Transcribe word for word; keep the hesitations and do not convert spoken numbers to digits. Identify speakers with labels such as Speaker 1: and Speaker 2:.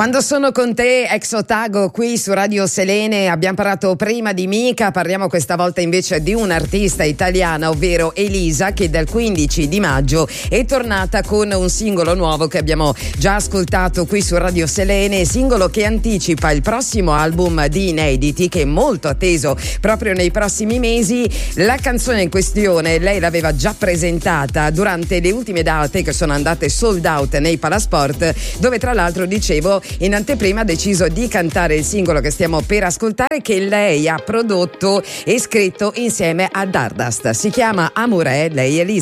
Speaker 1: Quando sono con te, ex Otago, qui su Radio Selene, abbiamo parlato prima di Mika, parliamo questa volta invece di un'artista italiana, ovvero Elisa, che dal quindici di maggio è tornata con un singolo nuovo che abbiamo già ascoltato qui su Radio Selene, singolo che anticipa il prossimo album di inediti, che è molto atteso proprio nei prossimi mesi. La canzone in questione lei l'aveva già presentata durante le ultime date che sono andate sold out nei Palasport, dove tra l'altro, dicevo, in anteprima ha deciso di cantare il singolo che stiamo per ascoltare, che lei ha prodotto e scritto insieme a Dardust. Si chiama Amoureux, lei è Elisa.